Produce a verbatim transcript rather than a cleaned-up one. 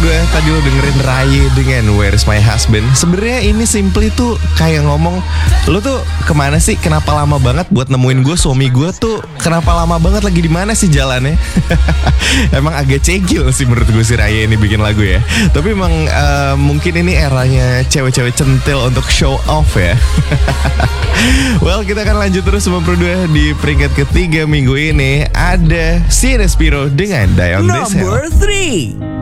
Dua tadi lo dengerin Raye dengan Where's My Husband. Sebenarnya ini simply tuh kayak ngomong, lo tuh kemana sih? Kenapa lama banget buat nemuin gue? Suami gue tuh kenapa lama banget, lagi di mana sih jalannya? Emang agak cegil sih menurut gue si Raye ini bikin lagu ya. Tapi emang uh, mungkin ini eranya cewek-cewek centil untuk show off ya. Well, kita akan lanjut terus sama Pro dua. Di peringkat ketiga minggu ini ada Si Respiro dengan Die On This Hell. Number three.